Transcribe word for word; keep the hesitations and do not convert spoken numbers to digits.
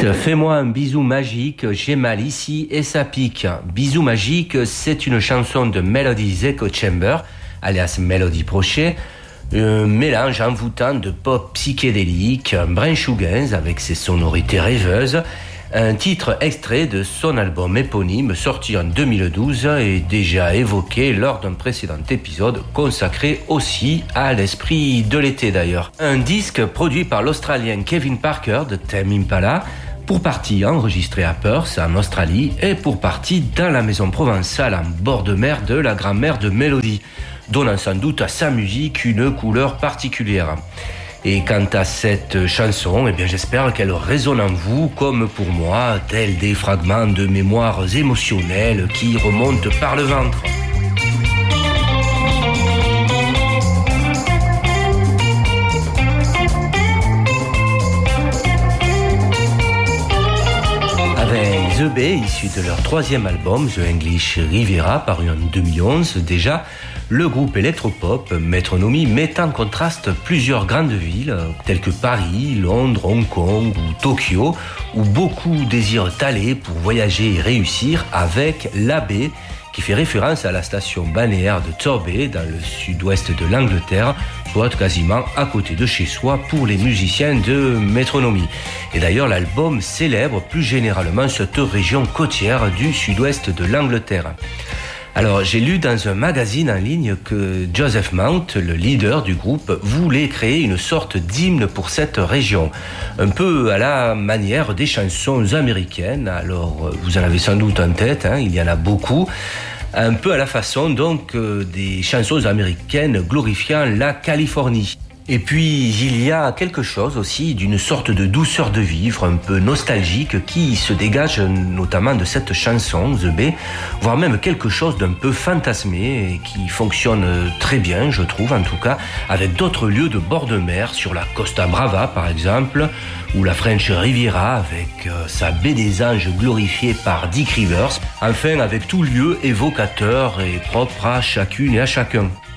Dites, fais-moi un bisou magique, j'ai mal ici et ça pique. Bisou magique, c'est une chanson de Melody's Echo Chamber, alias Mélodie Prochet, un mélange envoûtant de pop psychédélique, un brin shoegaze avec ses sonorités rêveuses, un titre extrait de son album éponyme sorti en deux mille douze et déjà évoqué lors d'un précédent épisode consacré aussi à l'esprit de l'été d'ailleurs. Un disque produit par l'Australien Kevin Parker de Tame Impala, pour partie enregistré à Perth en Australie et pour partie dans la maison provençale en bord de mer de la grand-mère de Mélodie, donnant sans doute à sa musique une couleur particulière. Et quant à cette chanson, eh bien j'espère qu'elle résonne en vous comme pour moi, tels des fragments de mémoires émotionnelles qui remontent par le ventre. Avec The Bay, issu de leur troisième album, The English Riviera, paru en deux mille onze déjà, le groupe électropop Metronomy met en contraste plusieurs grandes villes telles que Paris, Londres, Hong Kong ou Tokyo, où beaucoup désirent aller pour voyager et réussir, avec la baie, qui fait référence à la station balnéaire de Torbay dans le sud-ouest de l'Angleterre, soit quasiment à côté de chez soi pour les musiciens de Metronomy. Et d'ailleurs, l'album célèbre plus généralement cette région côtière du sud-ouest de l'Angleterre. Alors, j'ai lu dans un magazine en ligne que Joseph Mount, le leader du groupe, voulait créer une sorte d'hymne pour cette région, un peu à la manière des chansons américaines. Alors, vous en avez sans doute en tête, hein, il y en a beaucoup, un peu à la façon donc euh, des chansons américaines glorifiant la Californie. Et puis, il y a quelque chose aussi d'une sorte de douceur de vivre, un peu nostalgique, qui se dégage notamment de cette chanson, The Bay, voire même quelque chose d'un peu fantasmé et qui fonctionne très bien, je trouve en tout cas, avec d'autres lieux de bord de mer, sur la Costa Brava par exemple, ou la French Riviera avec euh, sa baie des Anges glorifiée par Dick Rivers, enfin avec tout lieu évocateur et propre à chacune et à chacun.